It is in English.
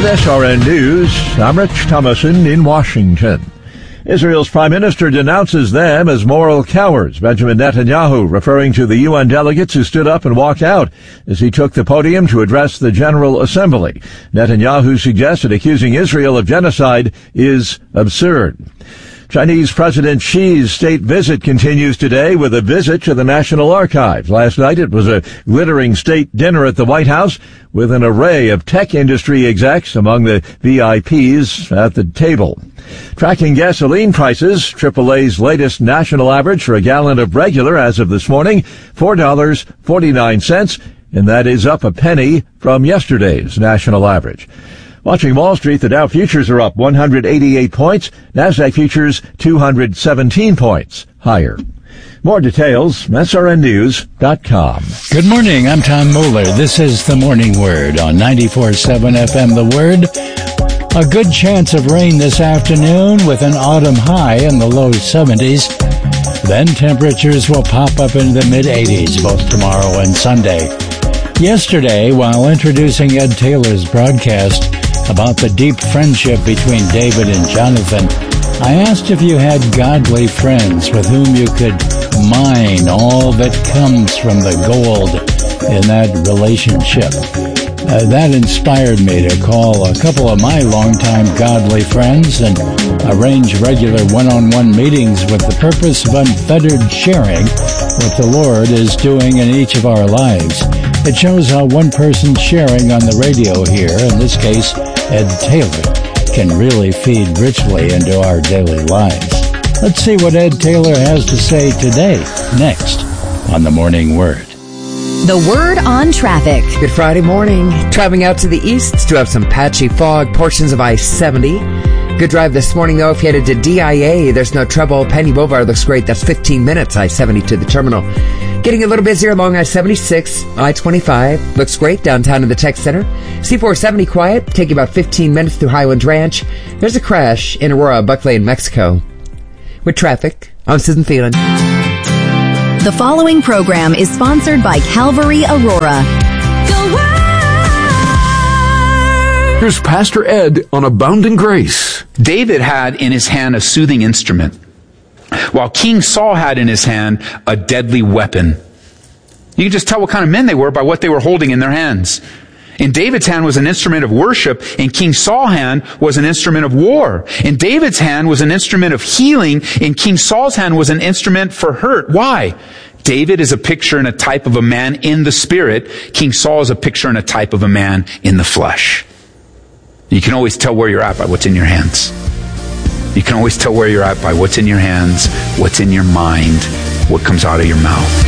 SRN News, I'm Rich Thomason in Washington. Israel's prime minister denounces them as moral cowards, Benjamin Netanyahu, referring to the UN delegates who stood up and walked out as he took the podium to address the General Assembly. Netanyahu suggested accusing Israel of genocide is absurd. Chinese President Xi's state visit continues today with a visit to the National Archives. Last night it was a glittering state dinner at the White House with an array of tech industry execs among the VIPs at the table. Tracking gasoline prices, AAA's latest national average for a gallon of regular as of this morning, $4.49, and that is up a penny from yesterday's national average. Watching Wall Street, the Dow futures are up 188 points. NASDAQ futures 217 points higher. More details, SRNnews.com. Good morning, I'm Tom Moeller. This is the Morning Word on 94.7 FM The Word. A good chance of rain this afternoon with an autumn high in the low 70s. Then temperatures will pop up into the mid-80s both tomorrow and Sunday. Yesterday, while introducing Ed Taylor's broadcast about the deep friendship between David and Jonathan, I asked if you had godly friends with whom you could mine all that comes from the gold in that relationship. That inspired me to call a couple of my longtime godly friends and arrange regular one-on-one meetings with the purpose of unfettered sharing what the Lord is doing in each of our lives. It shows how one person sharing on the radio here, in this case Ed Taylor, can really feed richly into our daily lives. Let's see what Ed Taylor has to say today, next on The Morning Word. The Word on traffic. Good Friday morning. Traveling out to the east, still have some patchy fog, portions of I-70. Good drive this morning, though. If you headed to DIA, there's no trouble. Penny Boulevard looks great. That's 15 minutes, I-70 to the terminal. Getting a little busier along I-76, I-25. Looks great downtown in the Tech Center. C-470 quiet. Take you about 15 minutes through Highland Ranch. There's a crash in Aurora, Buckley, in Mexico. With traffic, I'm Susan Phelan. The following program is sponsored by Calvary Aurora. Here's Pastor Ed on Abounding Grace. David had in his hand a soothing instrument, while King Saul had in his hand a deadly weapon. You can just tell what kind of men they were by what they were holding in their hands. In David's hand was an instrument of worship. In King Saul's hand was an instrument of war. In David's hand was an instrument of healing. In King Saul's hand was an instrument for hurt. Why? David is a picture and a type of a man in the spirit. King Saul is a picture and a type of a man in the flesh. You can always tell where you're at by what's in your hands. You can always tell where you're at by what's in your hands, what's in your mind, what comes out of your mouth.